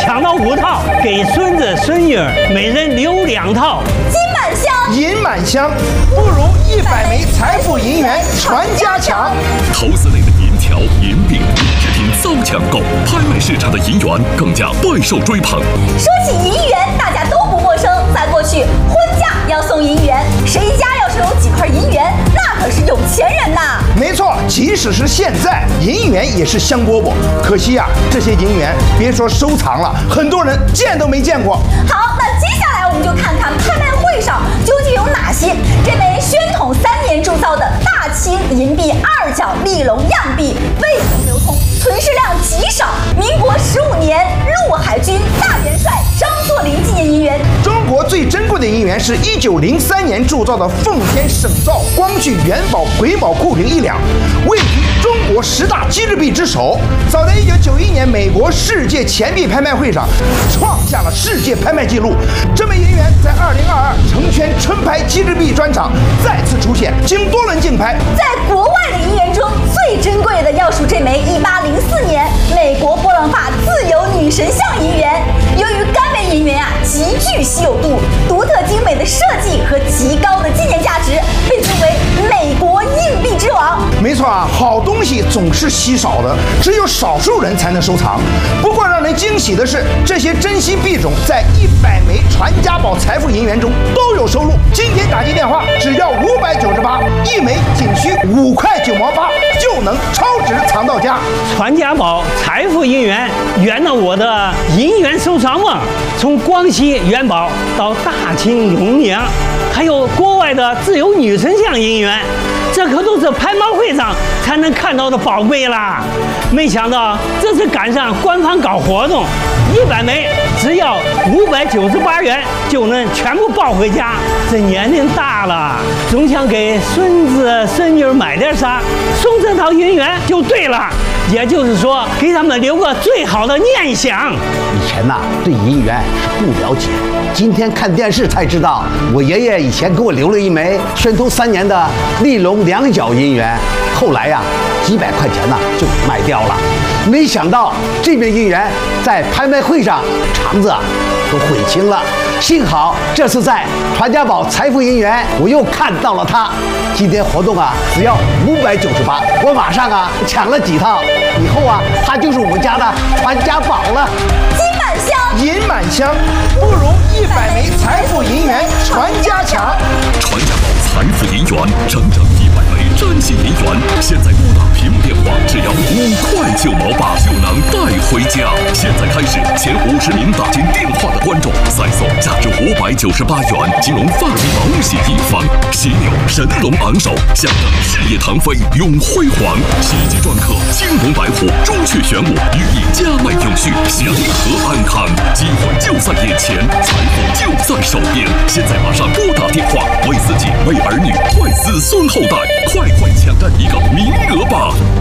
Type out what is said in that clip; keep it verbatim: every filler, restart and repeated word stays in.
抢到五套，给孙子孙女每人留两套。 金满箱， 银满箱，不如一百枚财富银元传家强。 投资类的银条、银币、制品遭抢购，拍卖市场的银元更加备受追捧。 说起银元，大家都不陌生。在过去，婚嫁要送银元，谁家要是有几块银元，那可是有钱人呐。 没错，即使是现在，银元也是香饽饽。可惜呀、啊，这些银元别说收藏了，很多人见都没见过。 好，那接下来我们就看看拍卖会上究竟有哪些这枚宣统三年铸造的大清银币二角立龙样币未曾流通，存世量极少。民国十五年陆海军大元帅张作霖纪念银元。 中国最珍贵的银元是一九零三年铸造的奉天省造光绪元宝癸卯库零一两，位居中国十大机制币之首。早在一九九一年美国世界钱币拍卖会上创下了世界拍卖纪录。这枚银元在二零二二成圈春拍机制币专场再次出现，经多轮竞拍。 在国外的银元中最珍贵的要数这枚一八零四年美国波朗法自由女神像银元。由于该枚银元啊极具稀有度、独特精美的设计和极高的纪念价值，被尊为美国硬币之王。 没错啊，好东西总是稀少的，只有少数人才能收藏。不过让人惊喜的是，这些珍稀币种在一百枚传家宝财富银元中都有收录。今天打进电话只要五百九十八，一枚仅需五块九毛八，就能超值藏到家。 传家宝财富银元圆了我的银元收藏梦，从光绪元宝到大清永宁，还有国外的自由女神像银元，这可都是拍卖会上才能看到的宝贝啦！没想到这次赶上官方搞活动，一百枚只要五百九十八元就能全部抱回家。这年龄大了，总想给孙子孙女买点啥，送这套银元就对了。也就是说，给他们留个最好的念想。 以前呐、啊，对银元是不了解，今天看电视才知道，我爷爷以前给我留了一枚宣统三年的立龙两角银元，后来呀、啊，几百块钱呢就卖掉了。没想到这枚银元在拍卖会上肠子啊都悔青了。幸好这次在传家宝财富银元，我又看到了它。今天活动啊，只要五百九十八，我马上啊抢了几套，以后啊，它就是我们家的传家宝了。 金满箱， 银满箱，不如一百枚财富银元传家强。 传家宝财富银元，整整一百枚占星银元，现在拨打屏幕电话只要五块九毛八就能带回家。现在开始，前五十名打进电话的观众，再送价值五百九十八元金融发力保险一方，犀牛神龙昂首，象征事业腾飞永辉煌。喜极篆刻金龙白虎，朱雀玄武，寓意家迈永续，祥和安康。机会就在眼前，财富就在手边。现在马上拨打电话，为自己、为儿女、为子孙后代，快快抢占一个名额吧！